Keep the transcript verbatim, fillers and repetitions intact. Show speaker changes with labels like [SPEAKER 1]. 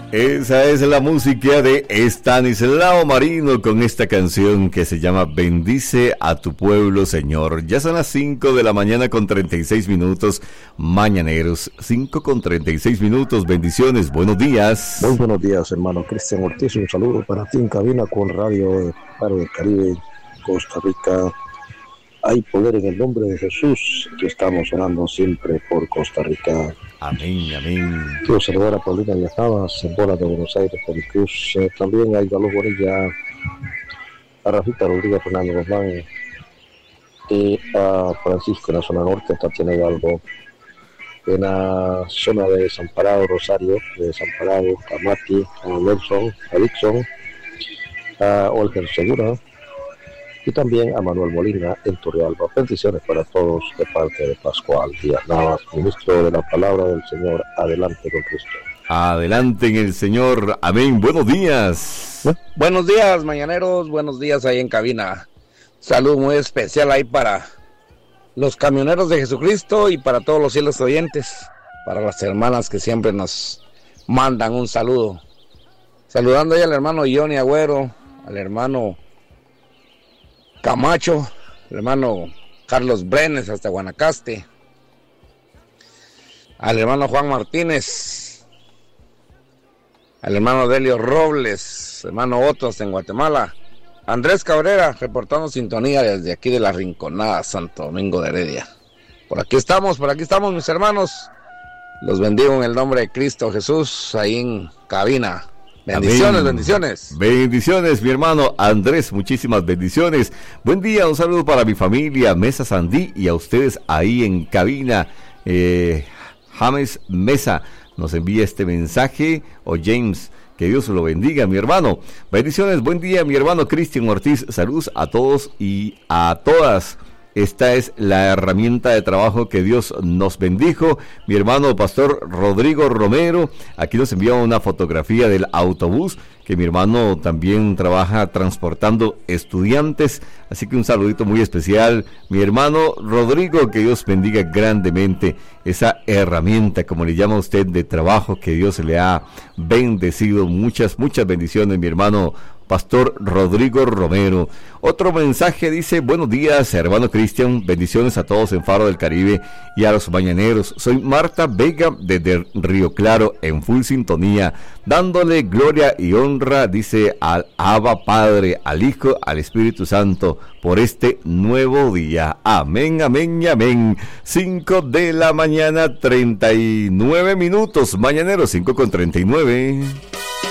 [SPEAKER 1] Esa es la música de Estanislao Marino con esta canción que se llama Bendice a tu pueblo, Señor. Ya son las cinco de la mañana con treinta y seis minutos, mañaneros, cinco con treinta y seis minutos, bendiciones, buenos días.
[SPEAKER 2] Muy buenos días, hermano Cristian Ortiz, un saludo para ti en cabina con Radio Faro del Caribe, Costa Rica. Hay poder en el nombre de Jesús, que estamos orando siempre por Costa Rica.
[SPEAKER 1] Amén, amén.
[SPEAKER 2] Quiero saludar a Paulina Viajadas, en Bola de Buenos Aires, por Cruz. Eh, también a Galo Bonilla, a Rafita Rodríguez, Fernando Guzmán, y a Francisco en la zona norte, Tatiana Hidalgo, en la zona de Desamparado, Rosario, de Desamparado, Camati, a Nelson, a Dixon, a Olga Segura, y también a Manuel Molina en Turrialba. Bendiciones para todos de parte de Pascual Díaz Navas, ministro de la Palabra del Señor. Adelante con Cristo.
[SPEAKER 1] Adelante en el Señor. Amén. Buenos días.
[SPEAKER 3] ¿Eh? Buenos días, mañaneros. Buenos días ahí en cabina. Salud muy especial ahí para los camioneros de Jesucristo y para todos los fieles oyentes, para las hermanas que siempre nos mandan un saludo. Saludando ahí al hermano Johnny Agüero, al hermano Camacho, el hermano Carlos Brenes hasta Guanacaste, al hermano Juan Martínez, al hermano Delio Robles, hermano Otros en Guatemala, Andrés Cabrera reportando sintonía desde aquí de la Rinconada, Santo Domingo de Heredia. Por aquí estamos, por aquí estamos mis hermanos, los bendigo en el nombre de Cristo Jesús ahí en cabina. Bendiciones, amén. bendiciones.
[SPEAKER 1] Bendiciones, mi hermano Andrés, muchísimas bendiciones. Buen día, un saludo para mi familia, Mesa Sandí, y a ustedes ahí en cabina. Eh, James Mesa nos envía este mensaje, o James, que Dios lo bendiga, mi hermano. Bendiciones, buen día, mi hermano Cristian Ortiz. Saludos a todos y a todas. Esta es la herramienta de trabajo que Dios nos bendijo. Mi hermano Pastor Rodrigo Romero, aquí nos envía una fotografía del autobús, que mi hermano también trabaja transportando estudiantes. Así que un saludito muy especial, mi hermano Rodrigo, que Dios bendiga grandemente esa herramienta, como le llama usted, de trabajo que Dios le ha bendecido. Muchas, muchas bendiciones, mi hermano Pastor Rodrigo Romero. Otro mensaje dice: buenos días, hermano Cristian, bendiciones a todos en Faro del Caribe y a los mañaneros. Soy Marta Vega desde Río Claro, en full sintonía, dándole gloria y honra, dice, al Abba Padre, al Hijo, al Espíritu Santo, por este nuevo día. Amén, amén y amén. Cinco de la mañana, treinta y nueve minutos, mañaneros, cinco con treinta y nueve.